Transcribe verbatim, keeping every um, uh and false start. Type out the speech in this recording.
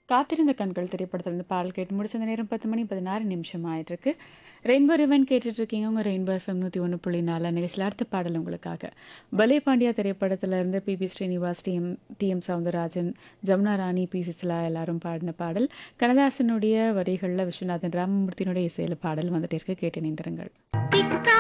காத்திருந்த கண்கள் திரைப்படத்திலிருந்து பாடல் கேட்டு முடிச்ச அந்த நேரம் பத்து மணி பதினாறு நிமிஷம் ஆயிட்டிருக்கு. ரெயின்போ ரிவன் கேட்டுட்டு இருக்கீங்க. உங்கள் ரெயின்போ எஃப்எம் நூற்றி ஒன்று புள்ளி நாலு நிகழ்ச்சியில் அடுத்த பாடல் உங்களுக்காக. பலே பாண்டியா திரைப்படத்துல இருந்து B B Srinivas, D M D M Soundararajan, Jamuna ராணி, பி சிசிலா எல்லாரும் பாடின பாடல். கண்ணதாசனுடைய வரிகளில் விஸ்வநாதன் ராமமூர்த்தியினுடைய இசையில் பாடல் வந்துட்டு இருக்கு. கேட்டு இணைந்திருங்கள்.